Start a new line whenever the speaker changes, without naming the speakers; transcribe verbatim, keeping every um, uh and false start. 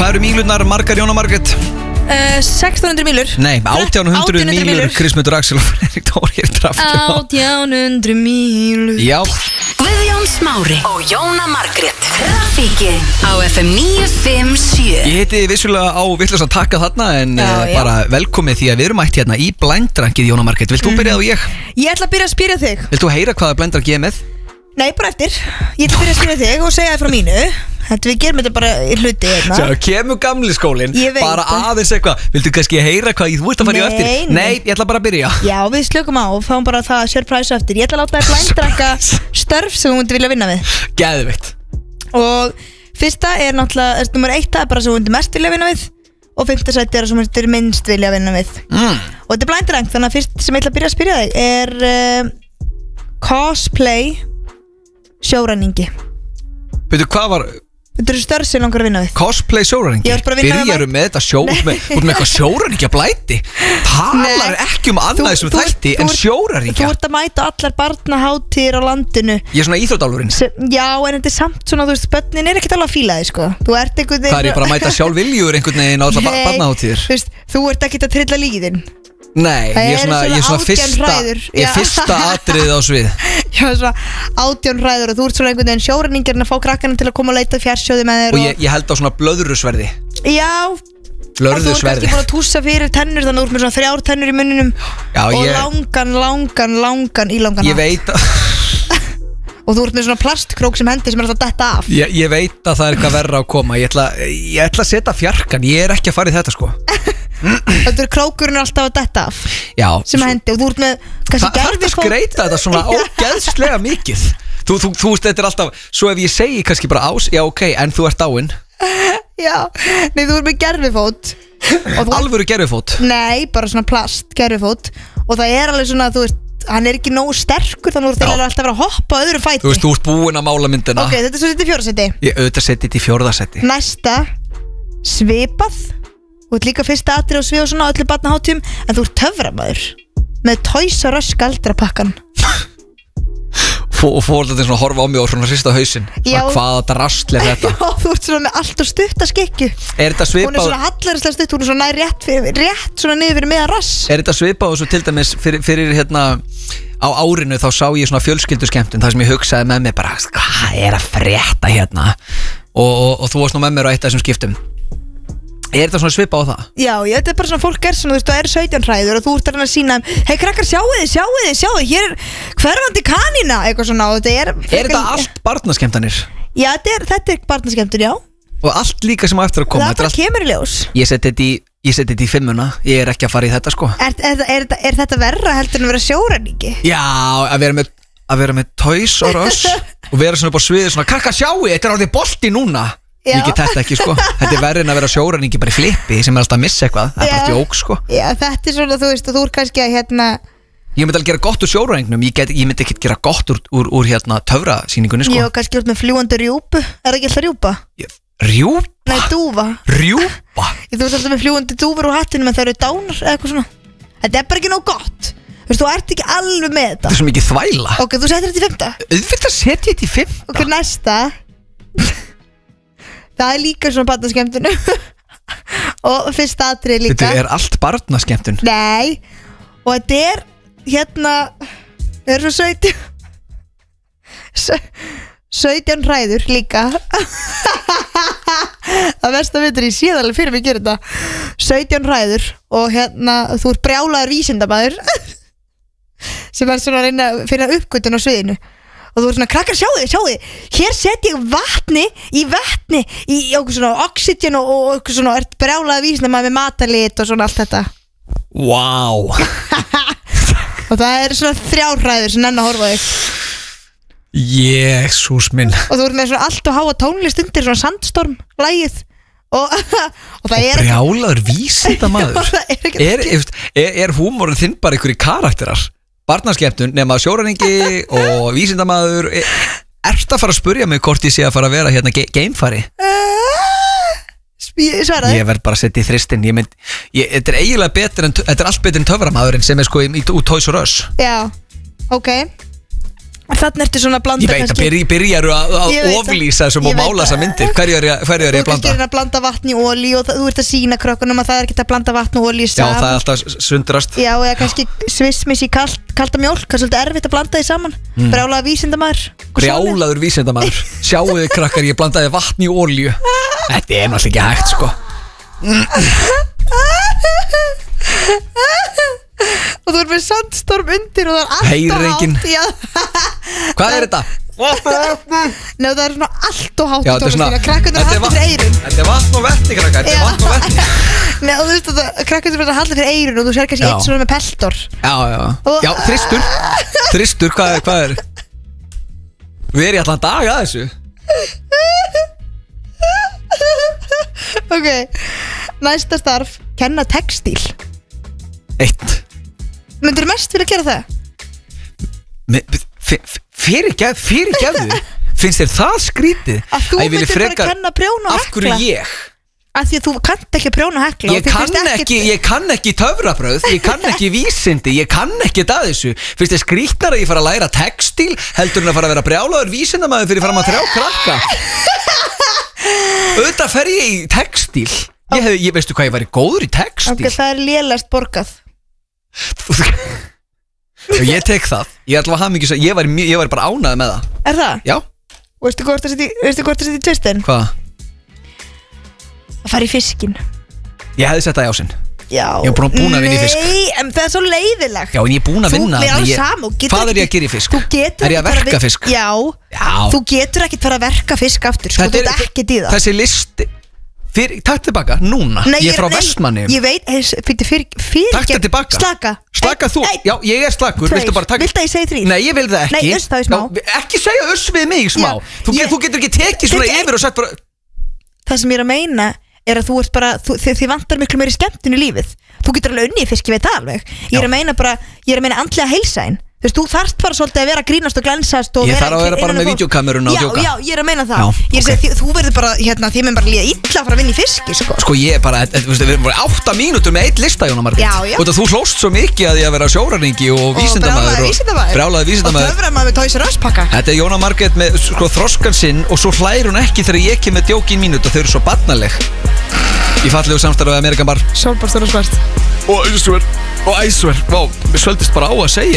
Hvað eru mílurnar margar, Jóna Margrét?
Uh, sextán hundruð mílur.
Nei, átján hundruð mílur. Krismundur Axel og Fredrik Dór hér í trafikinu.
átján hundruð mílur.
Já.
Guðjón Smári og Jóna Margrét. Trafikinn á F M níu fimm sjö.
Ég heiti vissulega á vitlaust að taka þarna. En já, uh, bara velkomið því að við erum mætt hérna í blændrankið, Jóna Margrét. Vilt þú byrja á ég?
Ég ætla að byrja að spyrja þig.
Vilt þú heyra hvaða blændrank ég er með?
Nei, bara eftir. Ég ætla að byrja að spyrja þig og segja það frá mínu. Þetta við gerum þetta bara í hluti hérna.
Sjá, kemur gamli skólinn. Bara aðeins eitthvað. Viltu kannski heyra hvað þú ert að fara í eftir?
Nei,
nei, ég ætla bara að byrja.
Já, við slökum á og fáum bara það surprise eftir. Ég ætla að láta þér blændranka störf sem þú myndi vilja vinna við.
Geðveikt.
Og fyrsta er náttúrulega, nummer eitt það er bara sem þú myndi mest vilja vinna við. Og fimmta sæti er sem þú myndi minnst vilja vinna við.
mm.
Og þetta er blændrank, þannig að fyrst sem ég ætla að byrja að spyrja þig er uh, cosplay sjóræningi.
Veitu, hvað var...
Þetta eru störf sem langar að vinna við.
Cosplay sjóræningi?
Byrjaru
með þetta sjó... Út með, með eitthvað sjóræningi að blæti. Talar ekki um annað þessum þætti en sjóræningi.
Þú ert að mæta allar barnaháttíðir á landinu.
Ég er svona íþróttálfurinn.
Já, en þetta er samt svona, þú veist, börnin er ekkert alveg að fíla þig, sko. Þú ert einhvern veginn...
Það er ég bara að mæta sjálf viljur einhvern veginn á allar barnaháttíðir.
Þú veist, þú ert ekkert að trilla líðin.
Nei, ég er svona, ég er svona fyrsta Ég er fyrsta atriðið á svið.
Já, svona átján hræður og þú ert svona einhvern veginn sjóræningirinn að fá krakkana til að koma að leita fjarsjóði með þér.
Og ég, ég held á svona blöðrusverði.
Já.
Blöðrusverði.
Og þú ert kannski búin að tússa fyrir tennur, þannig að þú ert með svona þrjár tennur í munninum.
Já,
og
ég...
langan, langan, langan, ílangan
Ég veit að
Og þú ert með svona plastkrók sem hendi sem er alltaf detta af.
Ég, ég veit að það er eitthvað verra að koma. Ég ætla, ég ætla að setja fjarkan. Ég er ekki að fara í þetta, sko.
Þetta er krókurinn alltaf að detta af.
Já.
Sem hendi og þú ert með kannski
gerfifót. Það er að skreita þetta svona ógeðslega mikið. Þú, þú, þú veist, þetta er alltaf. Svo ef ég segi kannski bara ás, já ok, en þú ert dáinn.
Já, nei, þú ert með gerfifót.
Alvöru gerfifót?
Nei, bara svona plast gerfifót. Og það er alveg svona, þú veist, hann er ekki nógu sterkur, þannig að þú þurfir alltaf að vera að hoppa á öðrum fæti.
Þú veist, þú ert búin að mála myndina.
Ok, þetta er svo þetta í fjórða seti.
Ég auðvitað seti þetta í fjórða seti.
Næsta, svipað. Þú ert líka fyrsta atrið og svið og svona á öllu barnaháttíðum. En þú ert töframaður með Toys R Us galdrapakkan.
Og fór þetta svona að horfa á mig og svona hrista hausinn. Hvaða drasl er þetta?
Já, þú ert svona með allt og stutta skikju.
Er þetta svipað?
Hún er svona hallarislega stutt, hún er svona rétt, fyrir, rétt svona niður fyrir meðan rass.
Er þetta svipað og svo til dæmis fyrir, fyrir hérna á árinu þá sá ég svona fjölskylduskemmtun þar sem ég hugsaði með mig bara hvað er að frétta hérna og, og, og þú varst nú með mér á eitt af þessum skiptum. Er þetta svona svipað á það?
Já, ég veit, þetta er bara svona, fólk er svona, þú veist, það er sautján hræður og þú ert að sína, hei krakkar, sjáu þið, sjáu þið, sjáu þið, hér er hverfandi kanína, eitthvað svona, og þetta er...
Er þetta allt barnaskemmtanir?
Já, þetta er, þetta er barnaskemmtun, já.
Og allt líka sem á eftir að koma?
Það bara allt... kemur í ljós.
Ég seti þetta í, ég seti þetta í fimmuna, ég er ekki að fara í þetta, sko.
Er, er, er, er, er þetta verra heldur en að vera sjóræningi? Já,
að vera með, að vera með Toys R Us og vera svona upp á sviði svona, krakkar, sjáu þið, þetta er orðið bolti núna. Já. Ég get þetta ekki, sko. Þetta er verið en að vera sjóræningi bara í flippi sem er alltaf að missa eitthvað. Það er bara djók, sko.
Já, þetta er svona, þú veist, og þú er kannski að hérna
Ég myndi alveg gera gott úr sjóræningnum. Ég, get, ég myndi ekki gera gott úr, úr, úr hérna töfrasýningunni, sko.
Já, kannski úr með fljúandi rjúpu. Er það ekki alltaf rjúpa?
Rjúpa?
Nei, dúfa.
Rjúpa?
Ég þú veist alltaf með fljúandi dúfur úr hattinu en það eru dánar eða eitthvað svona. Þetta er bara ekki nóg gott. Þú veist, þú ert ekki alveg með þetta.
Þetta er svo mikið þvæla.
Ok, þú setur þetta í fimmta.
Auðvitað set ég þetta í fimmta.
Ok, næsta. Það er líka svona barnaskemmtun. Og fyrsta atrið líka.
Þetta er allt barnaskemmtun.
Nei. Og þetta er hérna það er svo sautján sautján hræður líka. Það versta veitur ég séð alveg fyrir mig að gera þetta. sautján hræður og hérna þú ert brjálaður vísindamaður sem er svona að reyna að finna uppgötun á sviðinu. Og þú ert svona, krakkar, sjáu þið, sjáu þið, hér set ég vatni í vatni í okkur svona oxygen og, og okkur svona, ert brjálaði vísna maður með matalit og svona allt þetta.
Vá. Wow.
Og það er svona þrjárhræður sem nenn að horfa þig.
Jésús minn.
Og þú ert með svona allt og háa tónlist undir svona sandstorm, lagið. Og, og það er
brjálaður vísinda maður.
er,
er, er, er húmórin þinn bara ykkur í karakterar? Barnaskemmtun nema sjóræningi og vísindamaður. Ertu að fara að spurja mig hvort ég sé að fara að vera hérna ge geimfari?
Svaraði.
Ég verð bara að setja í þristinn. Ég mynd, ég, þetta er eiginlega betur en, þetta er allt betur en töframaðurinn sem er sko í, í, í Toys R Us.
Já, ok. Þannig ertu svona að blanda
Ég veit að byrja, byrjar að, að oflýsa þessum og mála þessa myndir. Hverju er ég, hverju er ég að blanda?
Þú kannski er að blanda vatn í olíu og það, þú ert að sína krökkunum að það er ekki að blanda vatn og olíu saman.
Já, það er alltaf sundrast.
Já, eða kannski svissmis í kalt, kalda mjólk. Það er svolítið erfitt að blanda því saman. mm. Brjálaður vísindamaður.
Brjálaður vísindamaður. Sjáu þið krakkar, ég blandaði vatn í olíu. Þetta er náttúrulega ekki hægt sko.
Og þú er með sandstorm undir og það er allt og hátt.
Hvað er þetta?
Nei, það er svona allt og hátt.
Já, þetta er svona
Krakkarnir er haldið fyrir eyrun.
Þetta er vatn og vetni krakkar. Þetta er vatn og vetni.
Nei, og þú veist að krakkarnir er haldið fyrir eyrun og þú sér kannski eitt svona með peltor.
Já, já, já, þristur. Þristur, hvað er, hvað er Við erum í allan dag að þessu.
Ok, næsta starf. Kenna textíl.
Eitt.
Myndirðu mest vilja gera það?
Fyrirgefðu Fyrirgefðu Finnst þér það skrítið?
Að þú myndir bara kenna prjóna og hekla?
Af hverju ég?
Af því að þú kannt ekki að prjóna og hekla.
Ég kann ekki, ég kann ekki töfrabröð. Ég kann ekki vísindi. Ég kann ekki það þessu. Finnst þér skrítnar að ég fara að læra textíl heldur en að fara að vera brjálaður vísindamaður fyrir fram að þrjá krakka? Auðvitað fer ég í textíl. Ég, hef, ég veistu hvað ég væri góður í textíl.
Ok, það er lélegast borgað.
Ég tek það. Ég ætla að hafa mikið svo. Ég væri, ég væri bara ánægð með það.
Er það?
Já.
Og veistu hvað það setja í tvistinn?
Hvað?
Að fara í fiskinn.
Ég hefði sett það í ásinn.
Já.
Ég er búin að vinna í fisk.
Nei, en það er svo leiðilegt.
Já, en ég er búin að vinna.
Þú er alveg saman.
Hvað er ég að gera í fisk? Er ég að verka fisk?
Já.
Já.
Þú getur ekkert fara að verka fisk aftur. Sko, þú ert ekkert í það.
Þessi listi Fyrir, takk tilbaka, núna, nei, ég er frá Vestmanni.
Ég veit, fyrir, fyrir, fyrir
Takk það tilbaka.
Slaka.
Slaka þú,
Nei.
já, ég er slakur. Viltu bara taka
Vilt að ég segi þrír?
Nei, ég vil það ekki.
Nei, uss það í smá.
Já, ekki segja uss við mig smá.
Já,
Þú,
ég-
þú getur ekki tekið svona
Þetta er-
yfir og sagt bara
Það sem ég er að meina er að þú ert bara, þú, þið, þið vantar miklu meiri skemmtun í lífið. Þú getur alveg unni í fisk, ég veit það alveg. Ég er
Já.
að meina bara, ég er að meina andlega heilsaðin. Þú veist, þú þarft bara svolítið að vera að grínast og glensast og
Ég þarf að vera bara
innan
með
um fólk.
vídeókameruna og
Já,
djóka.
já, ég er að meina það.
Já,
Ég er að
ok.
segja, þið- þú verður bara, hérna, þið mun bara líða illa að fara að vinna í fiski, sko.
Sko ég er bara, e- e- þú veist, við erum bara átta mínútur með eitt lista, Jóna Margrét.
Já, já.
Og þú hlóst svo mikið að ég að vera sjóræningi og vísindamaður
brjálaður vísindamaður.
Brjálaður
Og
vísindamaður.
töframaður með Toys R Us pakka.
Þetta er Jóna Margrét með sko þroskan sinn og svo hlær hún ekki þegar ég kem með djókin mínút og þau eru svo barnaleg. Í fallegu samstarfi við Amerikan Bar.
Sólbarstur og svart.
Og æsver, og æsver, vá, við svöldist bara á að segja